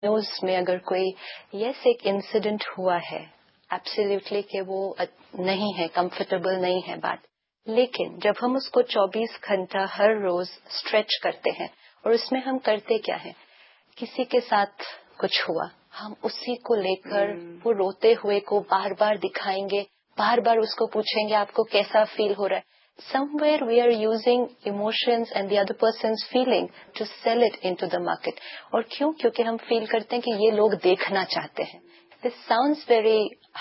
News में अगर कोई एक इंसिडेंट हुआ है, एब्सोल्युटली कि वो नहीं है, कंफर्टेबल नहीं है बात, लेकिन जब हम उसको 24 घंटा हर रोज स्ट्रेच करते हैं, और उसमें हम करते क्या है, किसी के साथ कुछ हुआ, हम उसी को लेकर वो रोते हुए को बार बार दिखाएंगे, बार बार उसको पूछेंगे आपको कैसा फील हो रहा है. Somewhere we are using emotions and the other person's feeling to sell it into the market. और क्यों? क्योंकि हम फील करते हैं कि ये लोग देखना चाहते हैं. This sounds very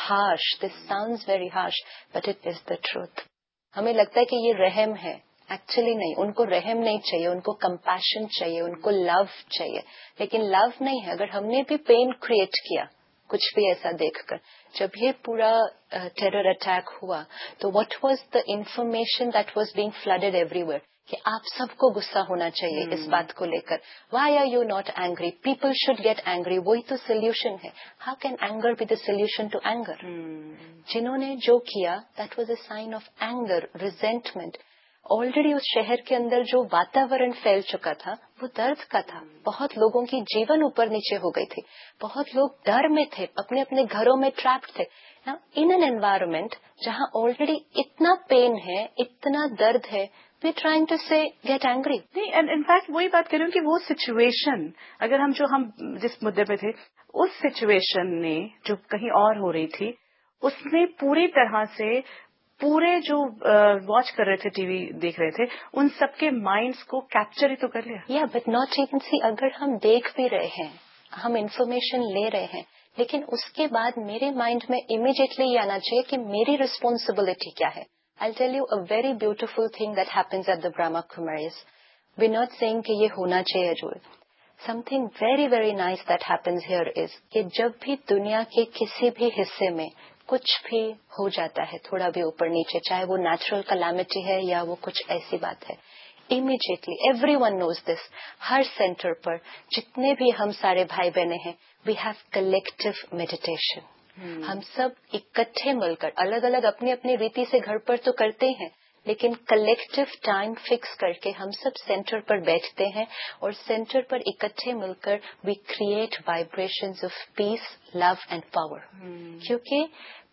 harsh, but it is the truth. हमें लगता है कि ये रहम है, एक्चुअली नहीं. उनको रहम नहीं चाहिए, उनको कंपैशन चाहिए, उनको लव चाहिए. लेकिन लव नहीं है. अगर हमने भी पेन क्रिएट किया कुछ भी ऐसा देखकर, जब ये पूरा टेरर अटैक हुआ, तो what was the information that was being flooded everywhere कि आप सबको गुस्सा होना चाहिए इस बात को लेकर. Why are you not angry? People should get angry. वही तो सोल्यूशन है. How can anger be the solution to anger? जिन्होंने जो किया that was a sign of anger, resentment. Already उस शहर के अंदर जो वातावरण फैल चुका था वो दर्द का था. बहुत लोगों की जीवन ऊपर नीचे हो गई थी. बहुत लोग डर में थे, अपने अपने घरों में ट्रैप्ड थे. नाउ इन एन एनवायरनमेंट जहां ऑलरेडी इतना पेन है, इतना दर्द है, वी ट्राइंग टू से गेट एंग्री. नहीं, एंड इनफैक्ट वही बात कर रही हूँ कि वो सिचुएशन, अगर हम जिस मुद्दे पे थे, उस सिचुएशन ने जो कहीं और हो रही थी, उसने पूरी तरह से पूरे जो वॉच कर रहे थे, टीवी देख रहे थे, उन सबके माइंड्स को कैप्चर ही तो कर लिया. या बट नॉट इवन सी, अगर हम देख भी रहे हैं, हम इंफॉर्मेशन ले रहे हैं, लेकिन उसके बाद मेरे माइंड में इमीडिएटली ये आना चाहिए कि मेरी रिस्पॉन्सिबिलिटी क्या है. I'll tell you a very beautiful thing that happens at the Brahma Kumaris. We're not saying कि ये होना चाहिए rule. Something very very nice that happens here is कि जब भी दुनिया के किसी भी हिस्से में कुछ भी हो जाता है, थोड़ा भी ऊपर नीचे, चाहे वो नेचुरल कैलामिटी है या वो कुछ ऐसी बात है, immediately everyone knows this. Her centre पर जितने भी हम सारे भाई बहने हैं, वी हैव कलेक्टिव मेडिटेशन. हम सब इकट्ठे मिलकर, अलग अलग अपनी अपनी रीति से घर पर तो करते हैं, लेकिन कलेक्टिव टाइम फिक्स करके हम सब सेंटर पर बैठते हैं, और सेंटर पर इकट्ठे मिलकर we create vibrations of peace, love and power. क्योंकि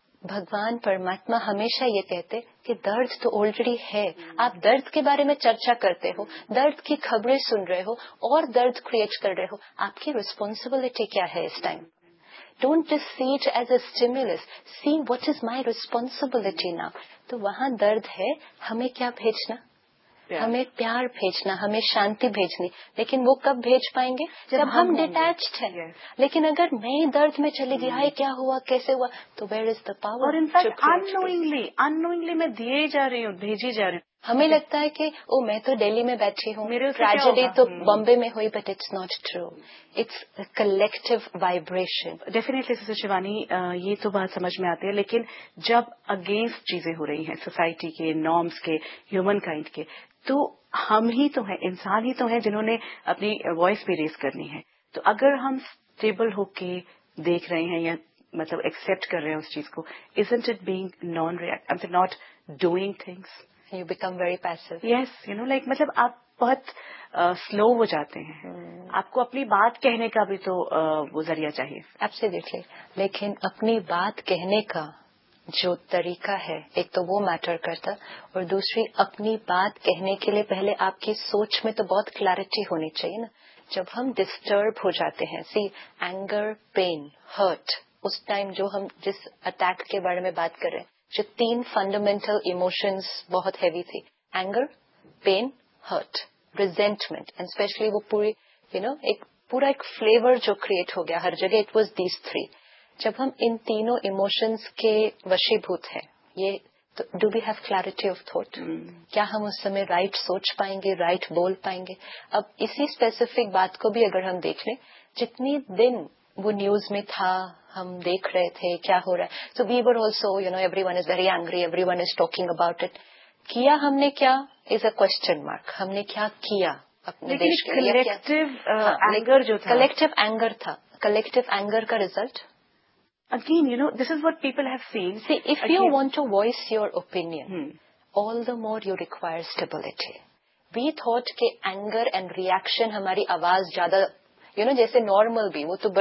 भगवान परमात्मा हमेशा ये कहते कि दर्द तो ऑलरेडी है. आप दर्द के बारे में चर्चा करते हो, दर्द की खबरें सुन रहे हो और दर्द क्रिएट कर रहे हो. आपकी रिस्पॉन्सिबिलिटी क्या है इस time? Don't just see it as a stimulus. See what is my responsibility now. तो वहाँ दर्द है, हमें क्या भेजना? हमें प्यार भेजना, हमें शांति भेजनी. लेकिन वो कब भेज पाएंगे? जब हम डिटैच्ड हैं. लेकिन अगर मैं ही दर्द में चली गई, हाय क्या हुआ, कैसे हुआ, तो वेयर इज द पावर? और इनफैक्ट अननोइंगली मैं दिए जा रही हूँ, भेजी जा रही हूँ. हमें लगता है कि मैं तो दिल्ली में बैठी हूँ, ट्रेजेडी तो बॉम्बे में हुई, but it's not true. It's collective vibration. Definitely sister Shivani, ये तो बात समझ में आती है, लेकिन जब अगेंस्ट चीजें हो रही हैं सोसाइटी के नॉर्म्स के, ह्यूमन काइंड के, तो हम ही तो हैं, इंसान ही तो हैं जिन्होंने अपनी वॉइस भी रेज करनी है. तो अगर हम स्टेबल होके देख रहे हैं या मतलब एक्सेप्ट कर रहे हैं उस चीज को, isn't it being non-react, I'm not doing things? You become very passive. Yes, like मतलब आप बहुत स्लो हो जाते हैं. आपको अपनी बात कहने का भी तो वो जरिया चाहिए. Absolutely. लेकिन अपनी बात कहने का जो तरीका है, एक तो वो मैटर करता, और दूसरी अपनी बात कहने के लिए पहले आपकी सोच में तो बहुत क्लैरिटी होनी चाहिए ना. जब हम डिस्टर्ब हो जाते हैं, सी एंगर, पेन, हर्ट, उस टाइम जो हम जिस अटैक के बारे में बात कर रहे हैं, जो 3 फंडामेंटल इमोशंस बहुत हैवी थी, anger, pen, hurt, resentment, and specially वो पूरी एक पूरा फ्लेवर जो क्रिएट हो गया हर जगह, इट वाज दीज 3. जब हम इन तीनों इमोशंस के वशीभूत हैं, ये तो do we have clarity of thought? क्या हम उस समय राइट सोच पाएंगे, राइट बोल पाएंगे? अब इसी स्पेसिफिक बात को भी अगर हम देख लें, जितनी दिन वो न्यूज में था, हम देख रहे थे क्या हो रहा है, so we were also everyone is very angry, everyone is talking about it. किया हमने क्या इज अ क्वेश्चन मार्क. हमने क्या किया अपने देश के लिए? कलेक्टिव एंगर जो था, कलेक्टिव एंगर था. कलेक्टिव एंगर का result, again, this is what people have seen. See, if you want to voice your opinion, all the more you require stability. We thought कि anger and reaction हमारी आवाज ज्यादा, जैसे normal भी, वो तो